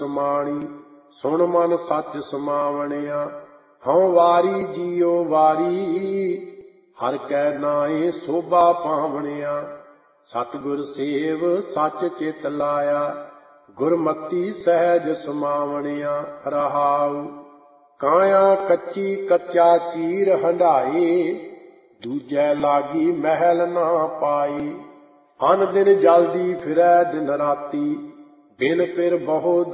ਸਮਾਣੀ ਸੁਣ ਮਨ ਸੱਚ ਸਮਾਵਣਿਆ। ਹਉ ਵਾਰੀ ਜੀਉ ਵਾਰੀ ਹਰ ਕੈ ਨਾਏ ਸੋਭਾ ਪਾਵਣਿਆ। ਸਤਿਗੁਰ ਸੇਵ ਸੱਚ ਚਿਤ ਲਾਇਆ ਗੁਰਮਤੀ ਸਹਿਜ ਸਮਾਵਣਿਆ। ਰਹਾਉ ਕਾਇਆ ਕੱਚੀ ਕੱਚਾ ਚੀਰ ਹੰਢਾਏ ਦੂਜੈ ਲਾਗੀ ਮਹਿਲ ਨਾ ਪਾਈ। ਅਨ ਦਿਨ ਜਲਦੀ ਫਿਰੈ ਦਿਨ ਰਾਤੀ ਬਿਨ ਪਿਰ ਬਹੁ